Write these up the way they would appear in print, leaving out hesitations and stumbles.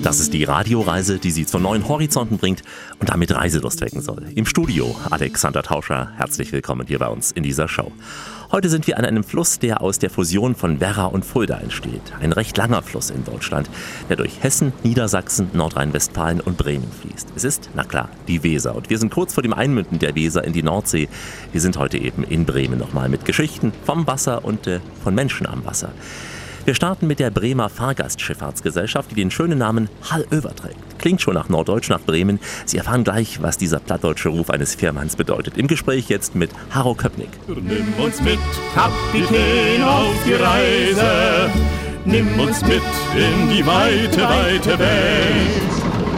Das ist die Radioreise, die Sie zu neuen Horizonten bringt und damit Reiselust wecken soll. Im Studio Alexander Tauscher, herzlich willkommen hier bei uns in dieser Show. Heute sind wir an einem Fluss, der aus der Fusion von Werra und Fulda entsteht. Ein recht langer Fluss in Deutschland, der durch Hessen, Niedersachsen, Nordrhein-Westfalen und Bremen fließt. Es ist, na klar, die Weser. Und wir sind kurz vor dem Einmünden der Weser in die Nordsee. Wir sind heute eben in Bremen nochmal mit Geschichten vom Wasser und von Menschen am Wasser. Wir starten mit der Bremer Fahrgastschifffahrtsgesellschaft, die den schönen Namen Hallöver trägt. Klingt schon nach Norddeutsch, nach Bremen. Sie erfahren gleich, was dieser plattdeutsche Ruf eines Fährmanns bedeutet. Im Gespräch jetzt mit Harro Köppnick. Nimm uns mit, Kapitän, auf die Reise. Nimm uns mit in die weite, weite Welt.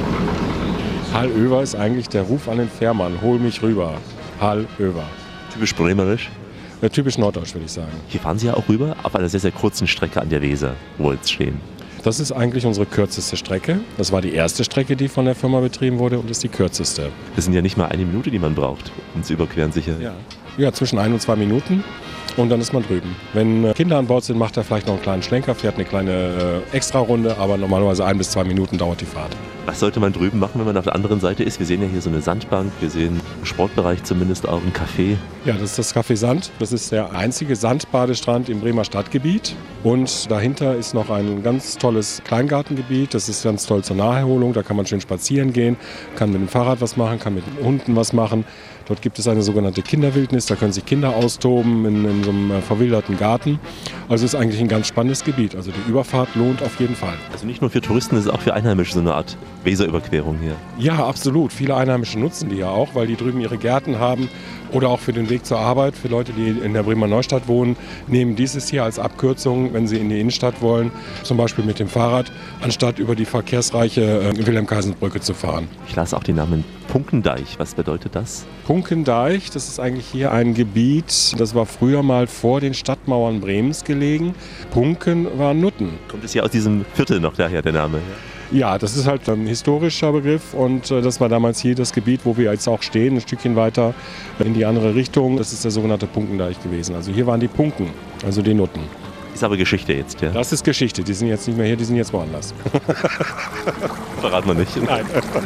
Hallöver ist eigentlich der Ruf an den Fährmann. Hol mich rüber. Hallöver. Typisch bremerisch. Typisch norddeutsch, würde ich sagen. Hier fahren Sie ja auch rüber, auf einer sehr, sehr kurzen Strecke an der Weser, wo wir jetzt stehen. Das ist eigentlich unsere kürzeste Strecke. Das war die erste Strecke, die von der Firma betrieben wurde und ist die kürzeste. Das sind ja nicht mal eine Minute, die man braucht, um zu überqueren sicher. Ja, zwischen 1 und 2 Minuten und dann ist man drüben. Wenn Kinder an Bord sind, macht er vielleicht noch einen kleinen Schlenker, fährt eine kleine Extrarunde, aber normalerweise 1 bis 2 Minuten dauert die Fahrt. Was sollte man drüben machen, wenn man auf der anderen Seite ist? Wir sehen ja hier so eine Sandbank, wir sehen im Sportbereich zumindest auch ein Café. Ja, das ist das Café Sand. Das ist der einzige Sandbadestrand im Bremer Stadtgebiet. Und dahinter ist noch ein ganz tolles Kleingartengebiet. Das ist ganz toll zur Naherholung. Da kann man schön spazieren gehen, kann mit dem Fahrrad was machen, kann mit den Hunden was machen. Dort gibt es eine sogenannte Kinderwildnis, da können sich Kinder austoben in so einem verwilderten Garten. Also es ist eigentlich ein ganz spannendes Gebiet. Also die Überfahrt lohnt auf jeden Fall. Also nicht nur für Touristen, es ist auch für Einheimische so eine Art Weserüberquerung hier. Ja, absolut. Viele Einheimische nutzen die ja auch, weil die drüben ihre Gärten haben. Oder auch für den Weg zur Arbeit. Für Leute, die in der Bremer Neustadt wohnen, nehmen dieses hier als Abkürzung, wenn sie in die Innenstadt wollen, zum Beispiel mit dem Fahrrad, anstatt über die verkehrsreiche Wilhelm-Kaisen-Brücke zu fahren. Ich las auch den Namen Punkendeich. Was bedeutet das? Punkendeich, das ist eigentlich hier ein Gebiet, das war früher mal vor den Stadtmauern Bremens gelegen. Punken war Nutten. Kommt es hier aus diesem Viertel noch daher, der Name? Ja, das ist halt ein historischer Begriff und das war damals hier das Gebiet, wo wir jetzt auch stehen, ein Stückchen weiter in die andere Richtung. Das ist der sogenannte Punkendeich gewesen. Also hier waren die Punken, also die Nutten. Ist aber Geschichte jetzt, ja? Das ist Geschichte, die sind jetzt nicht mehr hier, die sind jetzt woanders. Verraten wir nicht. Nein.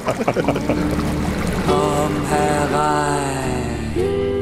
Komm herein,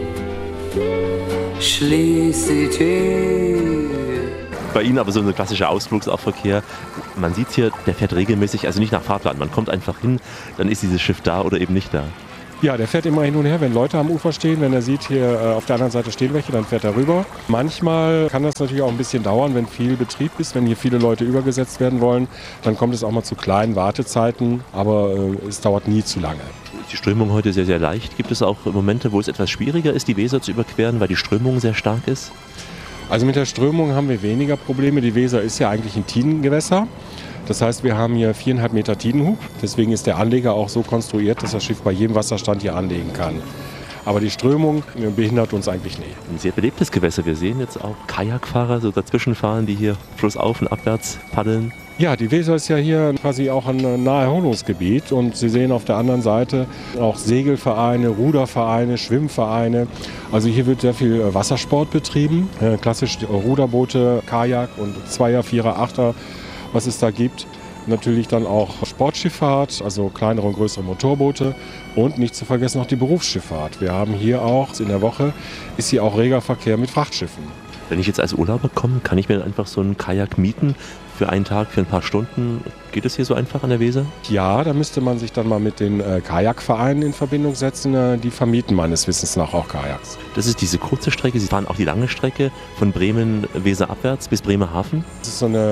schließ die Tür. Bei Ihnen aber so ein klassischer Ausflugsaufverkehr. Man sieht hier, der fährt regelmäßig, also nicht nach Fahrplan. Man kommt einfach hin, dann ist dieses Schiff da oder eben nicht da. Ja, der fährt immer hin und her, wenn Leute am Ufer stehen. Wenn er sieht, hier auf der anderen Seite stehen welche, dann fährt er rüber. Manchmal kann das natürlich auch ein bisschen dauern, wenn viel Betrieb ist, wenn hier viele Leute übergesetzt werden wollen. Dann kommt es auch mal zu kleinen Wartezeiten, aber es dauert nie zu lange. Ist die Strömung heute sehr, sehr leicht? Gibt es auch Momente, wo es etwas schwieriger ist, die Weser zu überqueren, weil die Strömung sehr stark ist? Also mit der Strömung haben wir weniger Probleme. Die Weser ist ja eigentlich ein Tidengewässer. Das heißt, wir haben hier 4,5 Meter Tidenhub. Deswegen ist der Anleger auch so konstruiert, dass das Schiff bei jedem Wasserstand hier anlegen kann. Aber die Strömung behindert uns eigentlich nicht. Ein sehr belebtes Gewässer. Wir sehen jetzt auch Kajakfahrer so dazwischen fahren, die hier flussauf und abwärts paddeln. Ja, die Weser ist ja hier quasi auch ein Naherholungsgebiet und Sie sehen auf der anderen Seite auch Segelvereine, Rudervereine, Schwimmvereine. Also hier wird sehr viel Wassersport betrieben, klassisch Ruderboote, Kajak und Zweier, Vierer, Achter, was es da gibt. Natürlich dann auch Sportschifffahrt, also kleinere und größere Motorboote und nicht zu vergessen auch die Berufsschifffahrt. Wir haben hier auch in der Woche ist hier auch reger Verkehr mit Frachtschiffen. Wenn ich jetzt als Urlauber komme, kann ich mir dann einfach so einen Kajak mieten für einen Tag, für ein paar Stunden? Geht es hier so einfach an der Weser? Ja, da müsste man sich dann mal mit den Kajakvereinen in Verbindung setzen. Die vermieten meines Wissens nach auch Kajaks. Das ist diese kurze Strecke. Sie fahren auch die lange Strecke von Bremen, Weser abwärts bis Bremerhaven? Das ist so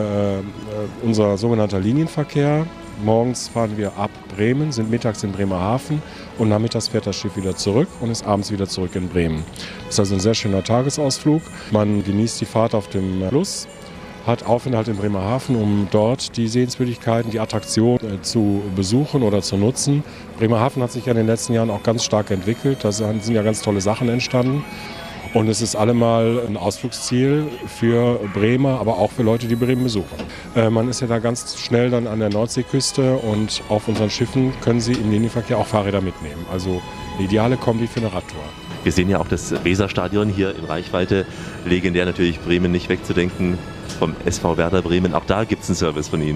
unser sogenannter Linienverkehr. Morgens fahren wir ab Bremen, sind mittags in Bremerhaven und nachmittags fährt das Schiff wieder zurück und ist abends wieder zurück in Bremen. Das ist also ein sehr schöner Tagesausflug. Man genießt die Fahrt auf dem Fluss, hat Aufenthalt in Bremerhaven, um dort die Sehenswürdigkeiten, die Attraktion zu besuchen oder zu nutzen. Bremerhaven hat sich ja in den letzten Jahren auch ganz stark entwickelt. Da sind ja ganz tolle Sachen entstanden. Und es ist allemal ein Ausflugsziel für Bremer, aber auch für Leute, die Bremen besuchen. Man ist ja da ganz schnell dann an der Nordseeküste und auf unseren Schiffen können Sie im Linienverkehr auch Fahrräder mitnehmen. Also eine ideale Kombi für eine Radtour. Wir sehen ja auch das Weserstadion hier in Reichweite. Legendär natürlich, Bremen nicht wegzudenken vom SV Werder Bremen. Auch da gibt es einen Service von Ihnen.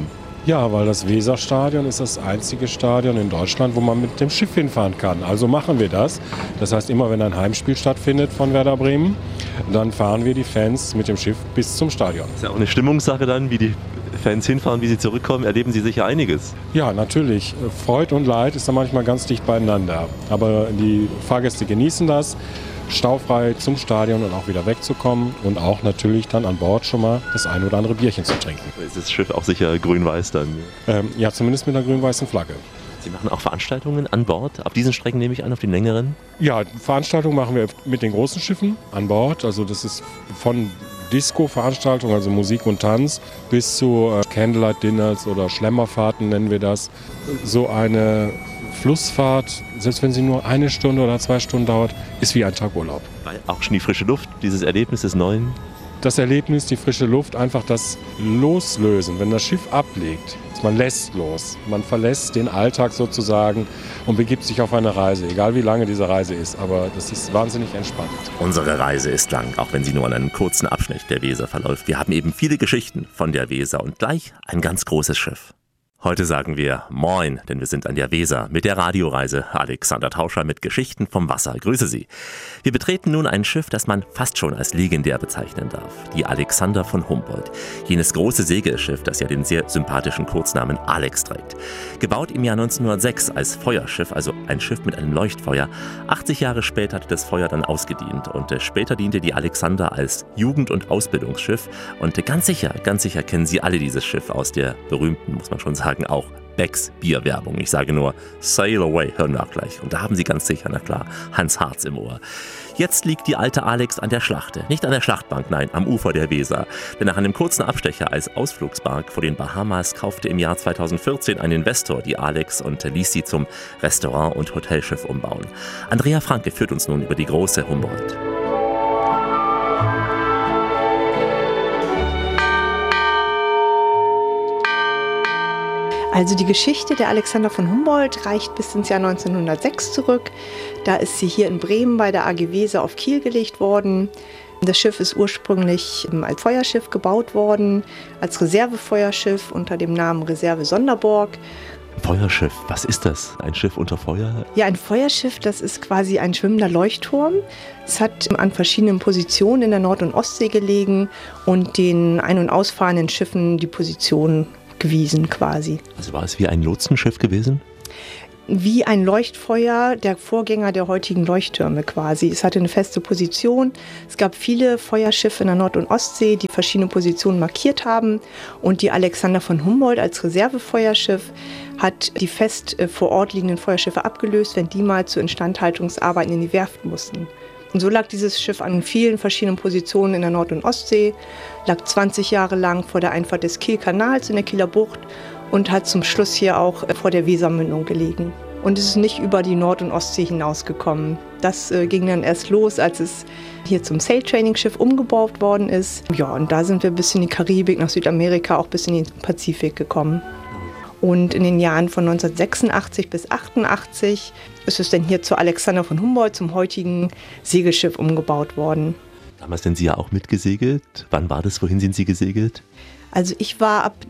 Ja, weil das Weserstadion ist das einzige Stadion in Deutschland, wo man mit dem Schiff hinfahren kann. Also machen wir das. Das heißt, immer wenn ein Heimspiel stattfindet von Werder Bremen, dann fahren wir die Fans mit dem Schiff bis zum Stadion. Das ist ja auch eine Stimmungssache dann, wie die Fans hinfahren, wie sie zurückkommen, erleben sie sicher einiges. Ja, natürlich. Freude und Leid ist da manchmal ganz dicht beieinander. Aber die Fahrgäste genießen das, staufrei zum Stadion und auch wieder wegzukommen und auch natürlich dann an Bord schon mal das ein oder andere Bierchen zu trinken. Ist das Schiff auch sicher grün-weiß dann? Ja, zumindest mit einer grün-weißen Flagge. Sie machen auch Veranstaltungen an Bord? Auf diesen Strecken nehme ich an, auf den längeren? Ja, Veranstaltungen machen wir mit den großen Schiffen an Bord. Also das ist von Disco-Veranstaltungen, also Musik und Tanz, bis zu Candlelight-Dinners oder Schlemmerfahrten nennen wir das. So eine Flussfahrt, selbst wenn sie nur 1 Stunde oder 2 Stunden dauert, ist wie ein Tag Urlaub. Weil auch schon die frische Luft, dieses Erlebnis des Neuen? Das Erlebnis, die frische Luft, einfach das Loslösen, wenn das Schiff ablegt. Man lässt los, man verlässt den Alltag sozusagen und begibt sich auf eine Reise, egal wie lange diese Reise ist, aber das ist wahnsinnig entspannt. Unsere Reise ist lang, auch wenn sie nur an einem kurzen Abschnitt der Weser verläuft. Wir haben eben viele Geschichten von der Weser und gleich ein ganz großes Schiff. Heute sagen wir Moin, denn wir sind an der Weser mit der Radioreise. Alexander Tauscher mit Geschichten vom Wasser. Grüße Sie. Wir betreten nun ein Schiff, das man fast schon als legendär bezeichnen darf. Die Alexander von Humboldt. Jenes große Segelschiff, das ja den sehr sympathischen Kurznamen Alex trägt. Gebaut im Jahr 1906 als Feuerschiff, also ein Schiff mit einem Leuchtfeuer. 80 Jahre später hatte das Feuer dann ausgedient und später diente die Alexander als Jugend- und Ausbildungsschiff. Und ganz sicher kennen Sie alle dieses Schiff aus der berühmten, muss man schon sagen, auch Becks Bierwerbung. Ich sage nur Sail Away, hören wir auch gleich. Und da haben Sie ganz sicher, na klar, Hans Harz im Ohr. Jetzt liegt die alte Alex an der Schlachte. Nicht an der Schlachtbank, nein, am Ufer der Weser. Denn nach einem kurzen Abstecher als Ausflugsbark vor den Bahamas kaufte im Jahr 2014 ein Investor die Alex und ließ sie zum Restaurant- und Hotelschiff umbauen. Andrea Franke führt uns nun über die große Humboldt. Also die Geschichte der Alexander von Humboldt reicht bis ins Jahr 1906 zurück. Da ist sie hier in Bremen bei der AG Weser auf Kiel gelegt worden. Das Schiff ist ursprünglich als Feuerschiff gebaut worden, als Reservefeuerschiff unter dem Namen Reserve Sonderborg. Feuerschiff, was ist das? Ein Schiff unter Feuer? Ja, ein Feuerschiff, das ist quasi ein schwimmender Leuchtturm. Es hat an verschiedenen Positionen in der Nord- und Ostsee gelegen und den ein- und ausfahrenden Schiffen die Position gewiesen quasi. Also war es wie ein Lotsenschiff gewesen? Wie ein Leuchtfeuer, der Vorgänger der heutigen Leuchttürme quasi. Es hatte eine feste Position. Es gab viele Feuerschiffe in der Nord- und Ostsee, die verschiedene Positionen markiert haben. Und die Alexander von Humboldt als Reservefeuerschiff hat die fest vor Ort liegenden Feuerschiffe abgelöst, wenn die mal zu Instandhaltungsarbeiten in die Werft mussten. Und so lag dieses Schiff an vielen verschiedenen Positionen in der Nord- und Ostsee, lag 20 Jahre lang vor der Einfahrt des Kielkanals in der Kieler Bucht und hat zum Schluss hier auch vor der Wesermündung gelegen. Und es ist nicht über die Nord- und Ostsee hinausgekommen. Das ging dann erst los, als es hier zum Sail-Training-Schiff umgebaut worden ist. Ja, und da sind wir bis in die Karibik, nach Südamerika, auch bis in den Pazifik gekommen. Und in den Jahren von 1986 bis 1988 ist es dann hier zur Alexander von Humboldt, zum heutigen Segelschiff, umgebaut worden. Damals sind Sie ja auch mitgesegelt. Wann war das? Wohin sind Sie gesegelt? Also ich war ab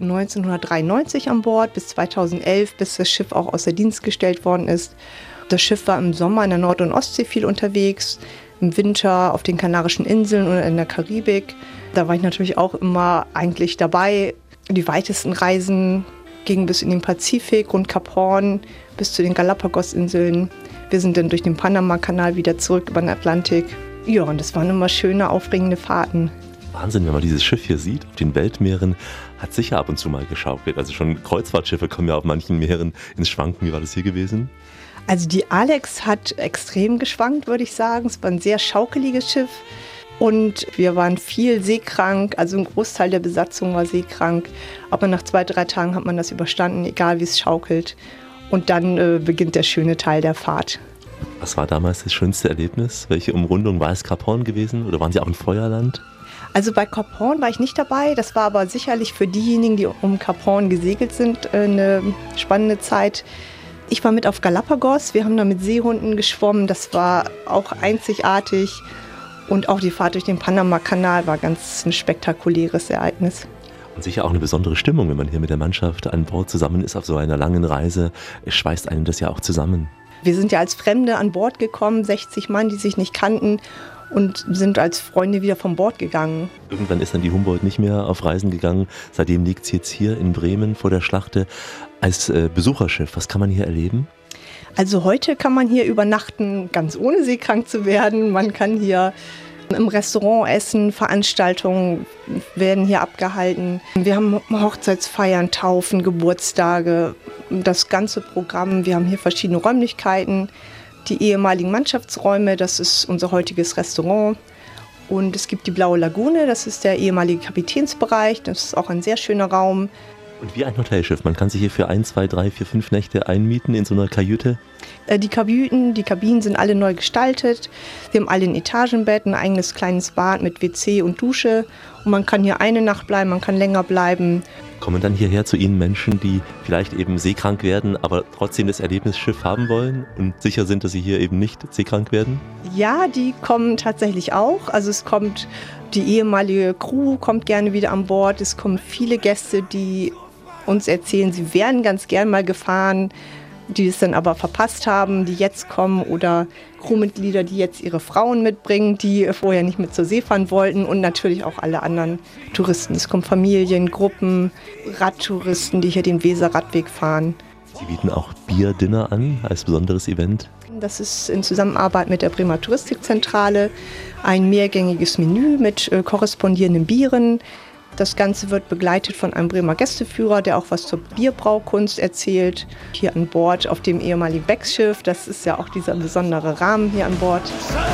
1993 an Bord bis 2011, bis das Schiff auch außer Dienst gestellt worden ist. Das Schiff war im Sommer in der Nord- und Ostsee viel unterwegs, im Winter auf den Kanarischen Inseln oder in der Karibik. Da war ich natürlich auch immer eigentlich dabei. Die weitesten Reisen gingen bis in den Pazifik, rund Kap Horn, bis zu den Galapagos-Inseln. Wir sind dann durch den Panama-Kanal wieder zurück über den Atlantik. Ja, und das waren immer schöne, aufregende Fahrten. Wahnsinn, wenn man dieses Schiff hier sieht, auf den Weltmeeren, hat sicher ab und zu mal geschaukelt. Also schon Kreuzfahrtschiffe kommen ja auf manchen Meeren ins Schwanken. Wie war das hier gewesen? Also die Alex hat extrem geschwankt, würde ich sagen. Es war ein sehr schaukeliges Schiff. Und wir waren viel seekrank, also ein Großteil der Besatzung war seekrank. Aber nach 2-3 Tagen hat man das überstanden, egal wie es schaukelt. Und dann beginnt der schöne Teil der Fahrt. Was war damals das schönste Erlebnis? Welche Umrundung? War es Kap Horn gewesen oder waren Sie auch im Feuerland? Also bei Kap Horn war ich nicht dabei. Das war aber sicherlich für diejenigen, die um Kap Horn gesegelt sind, eine spannende Zeit. Ich war mit auf Galapagos. Wir haben da mit Seehunden geschwommen. Das war auch einzigartig. Und auch die Fahrt durch den Panama-Kanal war ganz ein spektakuläres Ereignis. Und sicher auch eine besondere Stimmung, wenn man hier mit der Mannschaft an Bord zusammen ist auf so einer langen Reise. Es schweißt einem das ja auch zusammen. Wir sind ja als Fremde an Bord gekommen, 60 Mann, die sich nicht kannten und sind als Freunde wieder vom Bord gegangen. Irgendwann ist dann die Humboldt nicht mehr auf Reisen gegangen. Seitdem liegt sie jetzt hier in Bremen vor der Schlachte als Besucherschiff. Was kann man hier erleben? Also heute kann man hier übernachten, ganz ohne seekrank zu werden. Man kann hier im Restaurant essen, Veranstaltungen werden hier abgehalten. Wir haben Hochzeitsfeiern, Taufen, Geburtstage, das ganze Programm. Wir haben hier verschiedene Räumlichkeiten, die ehemaligen Mannschaftsräume, das ist unser heutiges Restaurant. Und es gibt die Blaue Lagune, das ist der ehemalige Kapitänsbereich, das ist auch ein sehr schöner Raum. Und wie ein Hotelschiff, man kann sich hier für 1, 2, 3, 4, 5 Nächte einmieten in so einer Kajüte? Die Kabinen sind alle neu gestaltet. Wir haben alle ein Etagenbett, ein eigenes kleines Bad mit WC und Dusche. Und man kann hier eine Nacht bleiben, man kann länger bleiben. Kommen dann hierher zu Ihnen Menschen, die vielleicht eben seekrank werden, aber trotzdem das Erlebnisschiff haben wollen und sicher sind, dass sie hier eben nicht seekrank werden? Ja, die kommen tatsächlich auch. Also es kommt die ehemalige Crew, kommt gerne wieder an Bord. Es kommen viele Gäste, die uns erzählen, sie wären ganz gern mal gefahren, die es dann aber verpasst haben, die jetzt kommen, oder Crewmitglieder, die jetzt ihre Frauen mitbringen, die vorher nicht mit zur See fahren wollten, und natürlich auch alle anderen Touristen. Es kommen Familien, Gruppen, Radtouristen, die hier den Weser-Radweg fahren. Sie bieten auch Bier-Dinner an als besonderes Event? Das ist in Zusammenarbeit mit der Bremer Touristikzentrale ein mehrgängiges Menü mit korrespondierenden Bieren. Das Ganze wird begleitet von einem Bremer Gästeführer, der auch was zur Bierbraukunst erzählt. Hier an Bord auf dem ehemaligen Becksschiff, das ist ja auch dieser besondere Rahmen hier an Bord.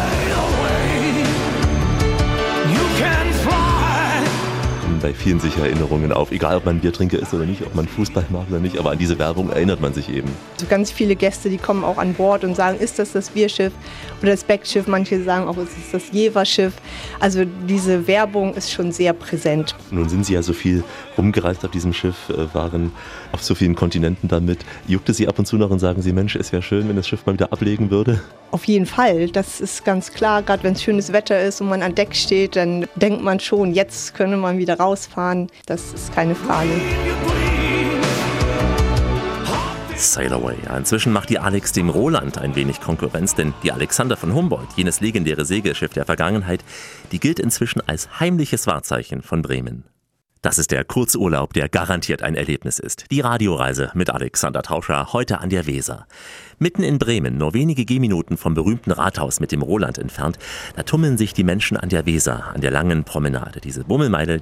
Bei vielen sicher Erinnerungen auf, egal ob man Biertrinker ist oder nicht, ob man Fußball mag oder nicht, aber an diese Werbung erinnert man sich eben. So ganz viele Gäste, die kommen auch an Bord und sagen, ist das das Bierschiff oder das Beckschiff? Manche sagen auch, ist es das Jever-Schiff? Also diese Werbung ist schon sehr präsent. Nun sind Sie ja so viel rumgereist auf diesem Schiff, waren auf so vielen Kontinenten damit. Juckt es Sie ab und zu noch und sagen Sie, Mensch, es wäre schön, wenn das Schiff mal wieder ablegen würde? Auf jeden Fall, das ist ganz klar. Gerade wenn es schönes Wetter ist und man an Deck steht, dann denkt man schon, jetzt könne man wieder rausfahren. Das ist keine Frage. Sail Away. Ja, inzwischen macht die Alex dem Roland ein wenig Konkurrenz, denn die Alexander von Humboldt, jenes legendäre Segelschiff der Vergangenheit, die gilt inzwischen als heimliches Wahrzeichen von Bremen. Das ist der Kurzurlaub, der garantiert ein Erlebnis ist. Die Radioreise mit Alexander Tauscher, heute an der Weser. Mitten in Bremen, nur wenige Gehminuten vom berühmten Rathaus mit dem Roland entfernt, da tummeln sich die Menschen an der Weser, an der langen Promenade. Diese Bummelmeile,